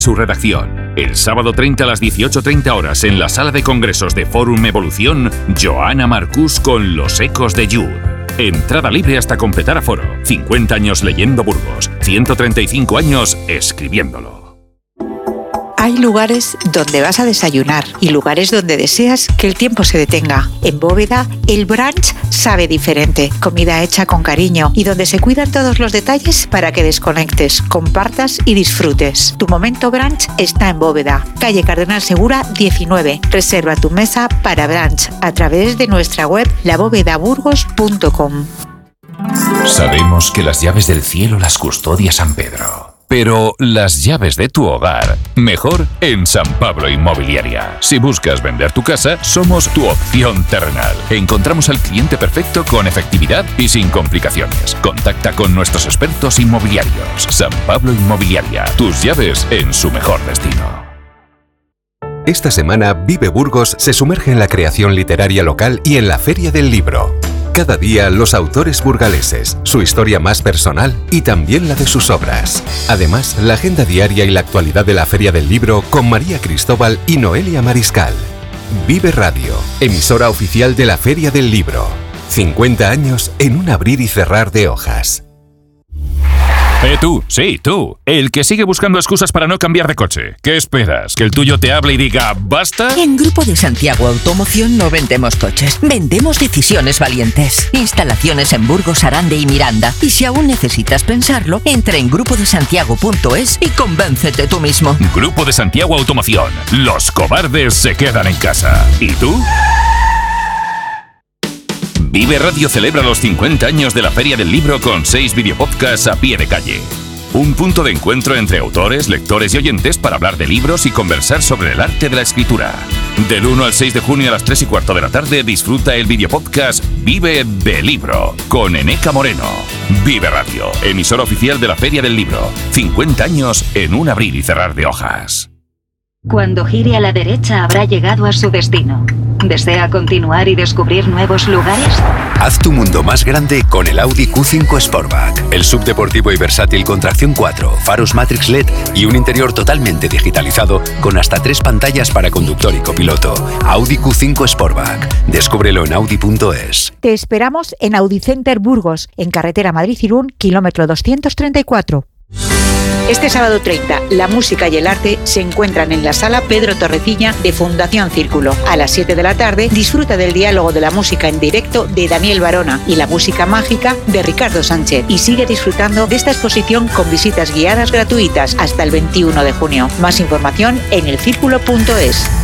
Su redacción. El sábado 30 a las 18:30 horas en la sala de congresos de Fórum Evolución, Joana Marcús con Los ecos de Llull. Entrada libre hasta completar aforo. 50 años leyendo Burgos, 135 años escribiéndolo. Hay lugares donde vas a desayunar y lugares donde deseas que el tiempo se detenga. En Bóveda, el brunch sabe diferente. Comida hecha con cariño y donde se cuidan todos los detalles para que desconectes, compartas y disfrutes. Tu momento brunch está en Bóveda, calle Cardenal Segura 19. Reserva tu mesa para brunch a través de nuestra web labovedaburgos.com. Sabemos que las llaves del cielo las custodia San Pedro. Pero las llaves de tu hogar, mejor en San Pablo Inmobiliaria. Si buscas vender tu casa, somos tu opción terrenal. Encontramos al cliente perfecto con efectividad y sin complicaciones. Contacta con nuestros expertos inmobiliarios. San Pablo Inmobiliaria, tus llaves en su mejor destino. Esta semana, Vive Burgos se sumerge en la creación literaria local y en la Feria del Libro. Cada día, los autores burgaleses, su historia más personal y también la de sus obras. Además, la agenda diaria y la actualidad de la Feria del Libro con María Cristóbal y Noelia Mariscal. Vive Radio, emisora oficial de la Feria del Libro. 50 años en un abrir y cerrar de hojas. Tú, sí, tú, el que sigue buscando excusas para no cambiar de coche. ¿Qué esperas? ¿Que el tuyo te hable y diga basta? En Grupo de Santiago Automoción no vendemos coches, vendemos decisiones valientes. Instalaciones en Burgos, Arande y Miranda. Y si aún necesitas pensarlo, entra en grupodesantiago.es y convéncete tú mismo. Grupo de Santiago Automoción. Los cobardes se quedan en casa. ¿Y tú? Vive Radio celebra los 50 años de la Feria del Libro con 6 videopodcasts a pie de calle. Un punto de encuentro entre autores, lectores y oyentes para hablar de libros y conversar sobre el arte de la escritura. Del 1 al 6 de junio a las 3:15 de la tarde disfruta el videopodcast Vive de Libro con Eneca Moreno. Vive Radio, emisora oficial de la Feria del Libro. 50 años en un abrir y cerrar de hojas. Cuando gire a la derecha habrá llegado a su destino. ¿Desea continuar y descubrir nuevos lugares? Haz tu mundo más grande con el Audi Q5 Sportback. El subdeportivo y versátil con tracción 4, faros Matrix LED y un interior totalmente digitalizado con hasta 3 pantallas para conductor y copiloto. Audi Q5 Sportback. Descúbrelo en audi.es. Te esperamos en Audi Center Burgos, en carretera Madrid-Irún, kilómetro 234. Este sábado 30, la música y el arte se encuentran en la sala Pedro Torrecilla de Fundación Círculo. A las 7 de la tarde, disfruta del diálogo de la música en directo de Daniel Barona y la música mágica de Ricardo Sánchez. Y sigue disfrutando de esta exposición con visitas guiadas gratuitas hasta el 21 de junio. Más información en elcírculo.es.